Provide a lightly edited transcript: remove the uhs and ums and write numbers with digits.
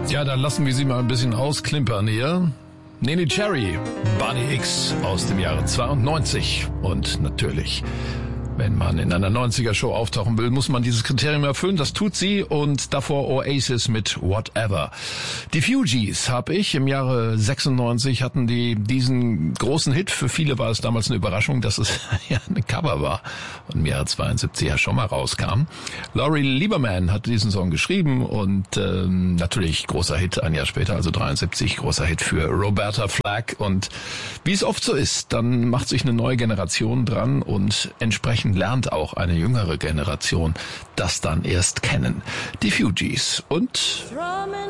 Ja, dann lassen wir sie mal ein bisschen ausklimpern hier. Neneh Cherry, Barney X aus dem Jahre 92. Und natürlich, wenn man in einer 90er-Show auftauchen will, muss man dieses Kriterium erfüllen. Das tut sie. Und davor Oasis mit Whatever. Die Fugees habe ich im Jahre 96, hatten die diesen großen Hit. Für viele war es damals eine Überraschung, dass es ja ein Cover war und im Jahre 72 ja schon mal rauskam. Laurie Lieberman hat diesen Song geschrieben und natürlich großer Hit ein Jahr später, also 73, großer Hit für Roberta Flack. Und wie es oft so ist, dann macht sich eine neue Generation dran und entsprechend lernt auch eine jüngere Generation das dann erst kennen. Die Fugees und